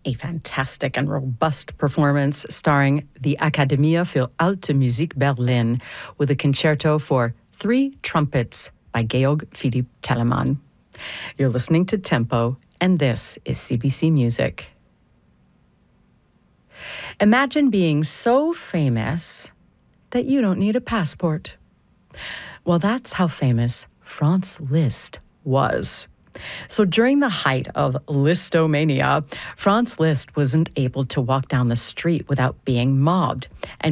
A fantastic and robust performance starring the Academie für Alte Musik Berlin with a concerto for 3 trumpets by Georg Philipp Telemann. You're listening to Tempo, and this is CBC Music. Imagine being so famous that you don't need a passport. Well, that's how famous Franz Liszt was. So during the height of Listomania, Franz Liszt wasn't able to walk down the street without being mobbed. And